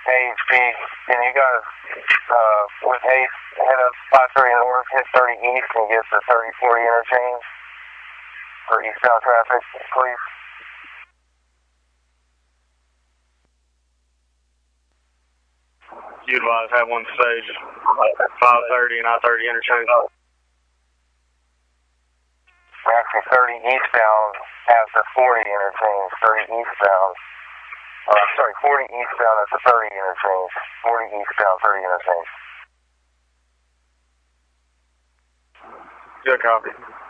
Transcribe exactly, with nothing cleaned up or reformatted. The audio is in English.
H P, can you guys, uh, with haste, head up five thirty north, hit thirty east, and get the thirty forty interchange for eastbound traffic, please? You advise have one stage five thirty and I thirty interchange. Actually, thirty eastbound at the forty interchange, thirty eastbound. Uh, sorry, forty eastbound at the thirty interchange, forty eastbound, thirty interchange. Good copy.